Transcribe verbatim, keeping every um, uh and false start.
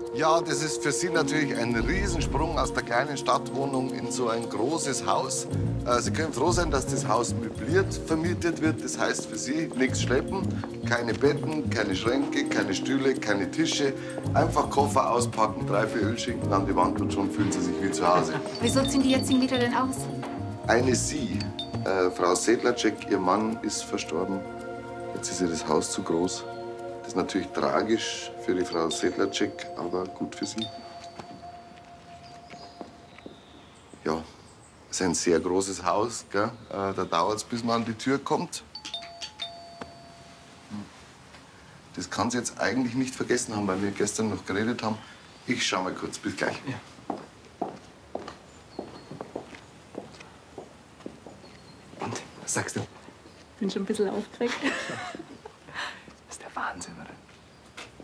Ja, das ist für Sie natürlich ein Riesensprung aus der kleinen Stadtwohnung in so ein großes Haus. Äh, Sie können froh sein, dass das Haus möbliert vermietet wird. Das heißt für Sie nichts schleppen, keine Betten, keine Schränke, keine Stühle, keine Tische. Einfach Koffer auspacken, drei, vier Ölschinken an die Wand und schon fühlen Sie sich wie zu Hause. Wieso ziehen die jetzigen Mieter denn aus? Eine Sie, äh, Frau Sedlacek, Ihr Mann ist verstorben. Jetzt ist ihr das Haus zu groß. Das ist natürlich tragisch für die Frau Sedlacek, aber gut für Sie. Ja, es ist ein sehr großes Haus, gell? Äh, da dauert es, bis man an die Tür kommt. Das kann sie jetzt eigentlich nicht vergessen haben, weil wir gestern noch geredet haben. Ich schau mal kurz, bis gleich. Ja. Und, was sagst du? Bin schon ein bisschen aufgeregt.